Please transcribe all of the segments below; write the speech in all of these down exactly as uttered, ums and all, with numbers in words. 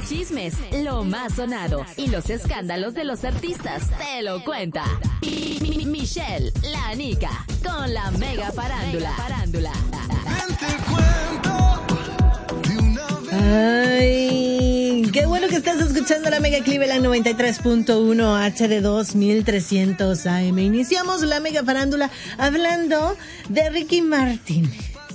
Chismes, lo más sonado y los escándalos de los artistas te lo cuenta Mi- Mi- Michelle, la Nica, con la mega farándula. farándula. Ay, qué bueno que estás escuchando la Mega Cleveland noventa y tres punto uno H D dos mil trescientos A M. Iniciamos la Mega Farándula hablando de Ricky Martin,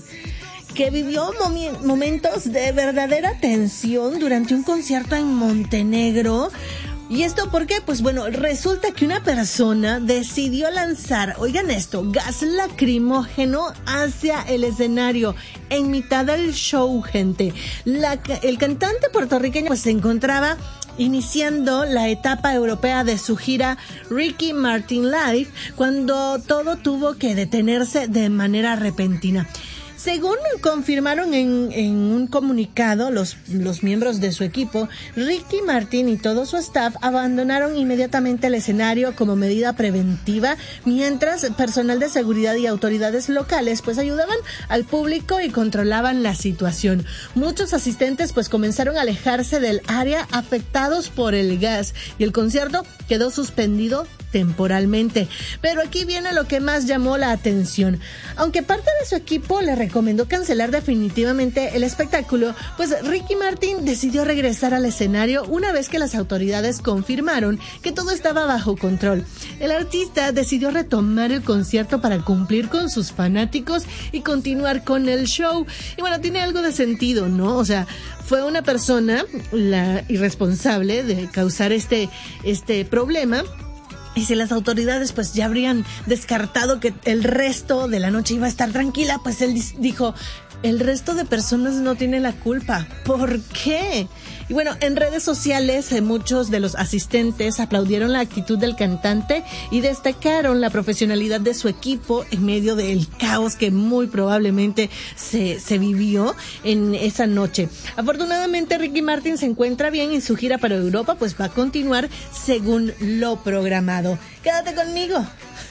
que vivió momi- momentos de verdadera tensión durante un concierto en Montenegro. ¿Y esto por qué? Pues bueno, resulta que una persona decidió lanzar, oigan esto, gas lacrimógeno hacia el escenario en mitad del show, gente. La, el cantante puertorriqueño pues se encontraba iniciando la etapa europea de su gira Ricky Martin Live cuando todo tuvo que detenerse de manera repentina. Según confirmaron en, en un comunicado los, los miembros de su equipo, Ricky Martin y todo su staff abandonaron inmediatamente el escenario como medida preventiva, mientras personal de seguridad y autoridades locales pues ayudaban al público y controlaban la situación. Muchos asistentes pues comenzaron a alejarse del área afectados por el gas y el concierto quedó suspendido temporalmente. Pero aquí viene lo que más llamó la atención. Aunque parte de su equipo le recomendó cancelar definitivamente el espectáculo, pues Ricky Martin decidió regresar al escenario una vez que las autoridades confirmaron que todo estaba bajo control. El artista decidió retomar el concierto para cumplir con sus fanáticos y continuar con el show. Y bueno, tiene algo de sentido, ¿no? O sea, fue una persona la irresponsable de causar este, este problema. Y si las autoridades pues ya habrían descartado que el resto de la noche iba a estar tranquila, pues él dijo, el resto de personas no tiene la culpa. ¿Por qué? Y bueno, en redes sociales eh, muchos de los asistentes aplaudieron la actitud del cantante y destacaron la profesionalidad de su equipo en medio del caos que muy probablemente se, se vivió en esa noche. Afortunadamente Ricky Martin se encuentra bien y su gira para Europa pues va a continuar según lo programado. Quédate conmigo.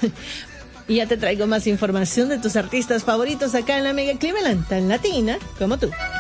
Y ya te traigo más información de tus artistas favoritos acá en la Mega Cleveland, tan latina como tú.